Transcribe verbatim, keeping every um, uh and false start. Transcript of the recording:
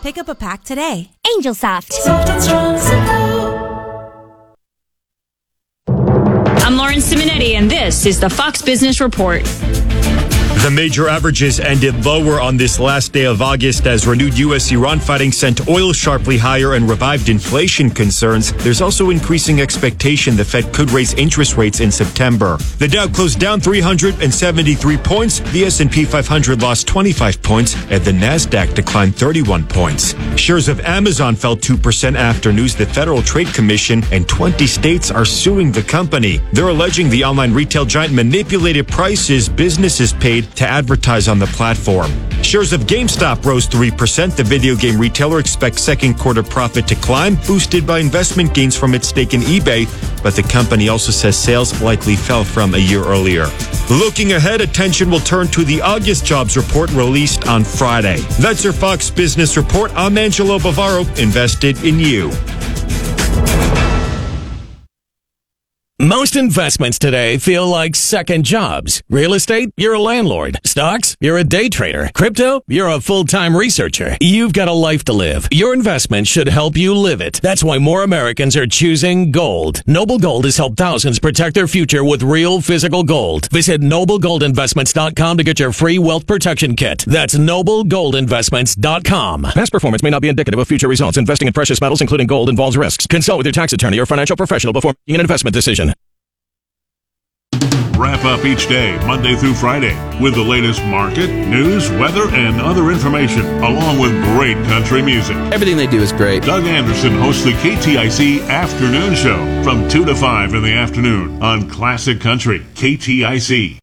Pick up a pack today. Angel Soft. Soft and strong, simple. I'm Lauren Simonetti, and this is the Fox Business Report. The major averages ended lower on this last day of August as renewed U S Iran fighting sent oil sharply higher and revived inflation concerns. There's also increasing expectation the Fed could raise interest rates in September. The Dow closed down three hundred seventy-three points, the S and P five hundred lost twenty-five points, and the Nasdaq declined thirty-one points. Shares of Amazon fell two percent after news the Federal Trade Commission and twenty states are suing the company. They're alleging the online retail giant manipulated prices businesses paid to advertise on the platform. Shares of GameStop rose three percent. The video game retailer expects second quarter profit to climb, boosted by investment gains from its stake in eBay, but the company also says sales likely fell from a year earlier. Looking ahead, attention will turn to the August jobs report released on Friday. That's your Fox Business Report. I'm Angelo Bavaro, invested in you. Most investments today feel like second jobs. Real estate, you're a landlord. Stocks, you're a day trader. Crypto, you're a full-time researcher. You've got a life to live. Your investment should help you live it. That's why more Americans are choosing gold. Noble Gold has helped thousands protect their future with real physical gold. Visit noble gold investments dot com to get your free wealth protection kit. That's noble gold investments dot com. Past performance may not be indicative of future results. Investing in precious metals, including gold, involves risks. Consult with your tax attorney or financial professional before making an investment decision. Wrap up each day, Monday through Friday, with the latest market, news, weather, and other information, along with great country music. Everything they do is great. Doug Anderson hosts the K T I C Afternoon Show from two to five in the afternoon on Classic Country, K T I C.